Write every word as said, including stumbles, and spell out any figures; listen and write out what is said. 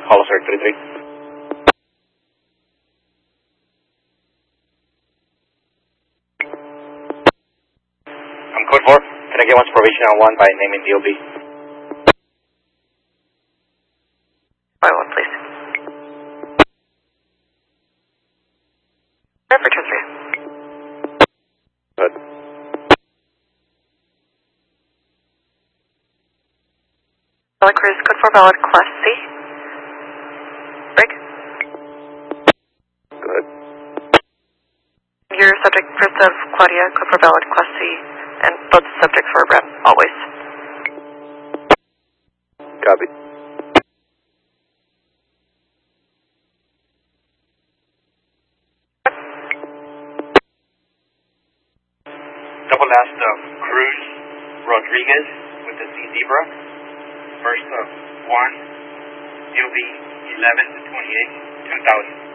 Hollister thirty-three. I'm code four. Can I get one supervision on one by name and D O B? By one, please. Temperature three. Good. Valid cruise, code four valid, class C. Break. Good. Your subject, first of Claudia, code four valid, class C, and both subjects for rep, always. Copy. Double last of Cruz Rodriguez with the Z Zebra. First of one, U B eleven to twenty-eight, two thousand.